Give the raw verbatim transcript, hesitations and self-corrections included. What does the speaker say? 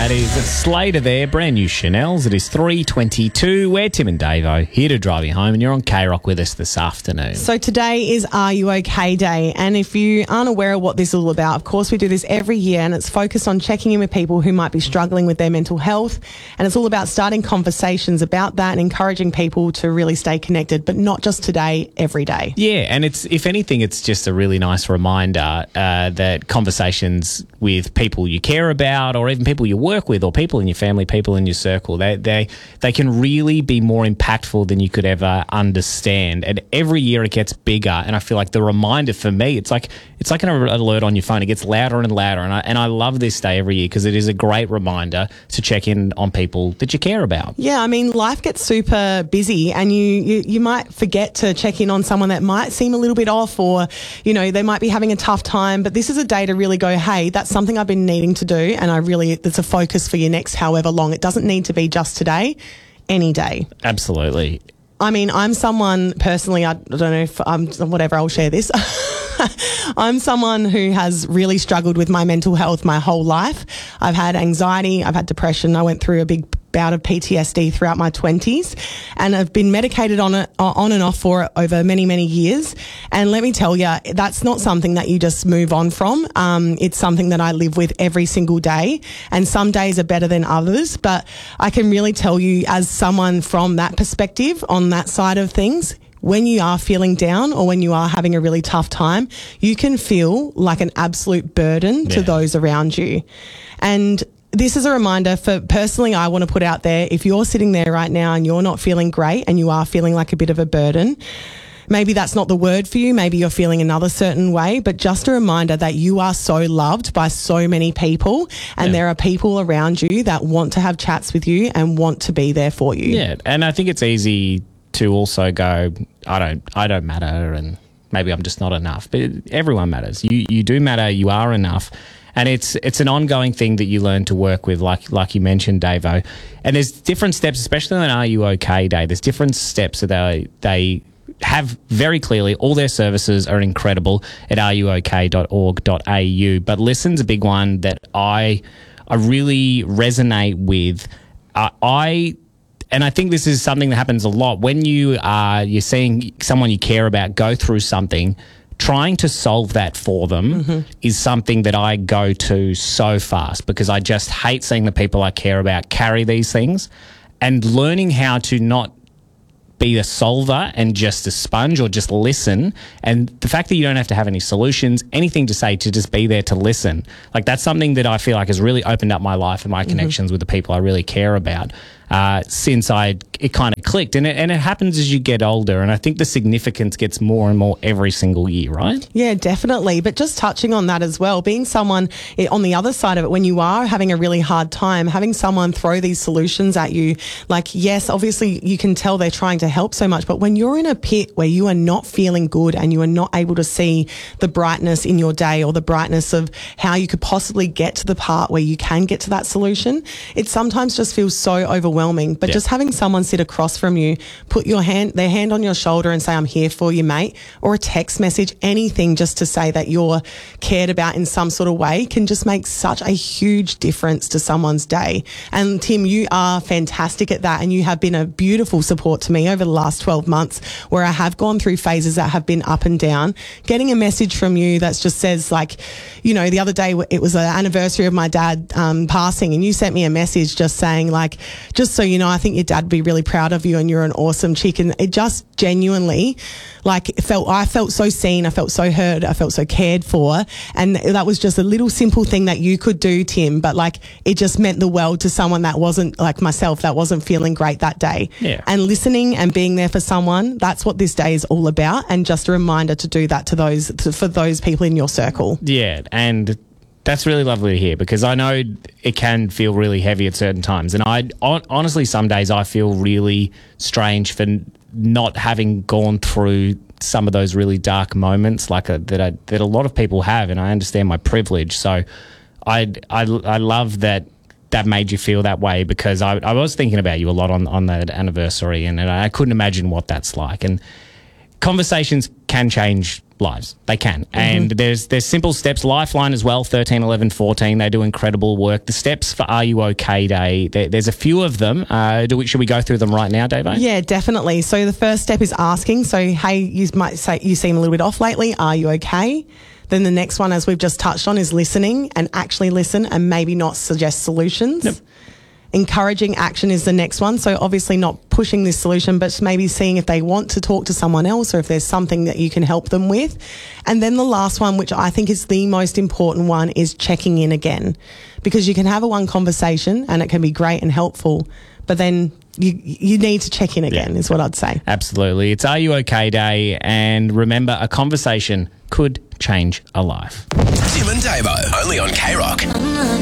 That is Slater there, brand new Chanel's. It is three twenty-two. We're Tim and Davo, here to drive you home, and you're on K-Rock with us this afternoon. So today is Are You OK Day, and if you aren't aware of what this is all about, of course we do this every year, and it's focused on checking in with people who might be struggling with their mental health, and it's all about starting conversations about that and encouraging people to really stay connected, but not just today, every day. Yeah, and it's if anything, it's just a really nice reminder uh, that conversations with people you care about, or even people you work with, or people in your family, people in your circle, they they they can really be more impactful than you could ever understand. And every year it gets bigger, and I feel like the reminder for me, it's like it's like an alert on your phone. It gets louder and louder, and I and I love this day every year because it is a great reminder to check in on people that you care about. Yeah, I mean, life gets super busy, and you you, you might forget to check in on someone that might seem a little bit off, or you know, they might be having a tough time. But this is a day to really go, hey, that's something I've been needing to do, and I really it's a focus for your next however long. It doesn't need to be just today, any day. Absolutely. I mean, I'm someone personally, I don't know if I'm, whatever, I'll share this. I'm someone who has really struggled with my mental health my whole life. I've had anxiety, I've had depression, I went through a big bout of P T S D throughout my twenties, and I've been medicated on it, on and off for it over many, many years. And let me tell you, that's not something that you just move on from. Um, it's something that I live with every single day, and some days are better than others. But I can really tell you, as someone from that perspective, on that side of things, when you are feeling down or when you are having a really tough time, you can feel like an absolute burden to yeah. those around you. And this is a reminder for personally, I want to put out there, if you're sitting there right now and you're not feeling great and you are feeling like a bit of a burden, maybe that's not the word for you. Maybe you're feeling another certain way, but just a reminder that you are so loved by so many people, and yeah. there are people around you that want to have chats with you and want to be there for you. Yeah. And I think it's easy to also go, I don't, I don't matter, and maybe I'm just not enough, but everyone matters. You, you do matter. You are enough. And it's it's an ongoing thing that you learn to work with, like like you mentioned, Davo. And there's different steps, especially on Are You OK Day. There's different steps that they they have very clearly. All their services are incredible at are you ok dot org dot a u. But listen's a big one that I I really resonate with. Uh, I and I think this is something that happens a lot when you are you're seeing someone you care about go through something. Trying to solve that for them mm-hmm. is something that I go to so fast, because I just hate seeing the people I care about carry these things, and learning how to not be a solver and just a sponge, or just listen. And the fact that you don't have to have any solutions, anything to say, to just be there to listen. Like, that's something that I feel like has really opened up my life and my mm-hmm. connections with the people I really care about. Uh, since I it kind of clicked, and it, and it happens as you get older, and I think the significance gets more and more every single year, right? Yeah, definitely. But just touching on that as well, being someone on the other side of it, when you are having a really hard time, having someone throw these solutions at you, like, yes, obviously you can tell they're trying to help so much, but when you're in a pit where you are not feeling good and you are not able to see the brightness in your day, or the brightness of how you could possibly get to the part where you can get to that solution, it sometimes just feels so overwhelming. But yeah. just having someone sit across from you, put your hand, their hand on your shoulder and say, I'm here for you, mate, or a text message, anything just to say that you're cared about in some sort of way, can just make such a huge difference to someone's day. And Tim, you are fantastic at that, and you have been a beautiful support to me over the last twelve months, where I have gone through phases that have been up and down. Getting a message from you that just says, like, you know, the other day it was an anniversary of my dad um, passing, and you sent me a message just saying, like, just so you know, I think your dad would be really proud of you, and you're an awesome chick. And it just genuinely, like, felt, I felt so seen, I felt so heard, I felt so cared for. And that was just a little simple thing that you could do, Tim, but like, it just meant the world to someone that wasn't like myself, that wasn't feeling great that day. Yeah. And listening and being there for someone, that's what this day is all about. And just a reminder to do that to those, to, for those people in your circle. Yeah. And that's really lovely to hear, because I know it can feel really heavy at certain times. And I honestly, some days I feel really strange for not having gone through some of those really dark moments like a, that I, that a lot of people have, and I understand my privilege. So I, I, I love that that made you feel that way, because I, I was thinking about you a lot on, on that anniversary, and, and I couldn't imagine what that's like. And conversations can change lives. They can. Mm-hmm. And there's there's simple steps. Lifeline as well, thirteen, eleven, fourteen. They do incredible work. The steps for Are You OK Day, there, there's a few of them. Uh, do we, should we go through them right now, Davo? Yeah, definitely. So the first step is asking. So, hey, you might say you seem a little bit off lately. Are you okay? Then the next one, as we've just touched on, is listening, and actually listen and maybe not suggest solutions. Yep. Encouraging action is the next one. So obviously not pushing this solution, but maybe seeing if they want to talk to someone else or if there's something that you can help them with. And then the last one, which I think is the most important one, is checking in again. Because you can have a one conversation and it can be great and helpful, but then you you need to check in again, yeah. is what I'd say. Absolutely. It's Are You OK Day, and remember, a conversation could change a life. Tim and Davo, only on K Rock.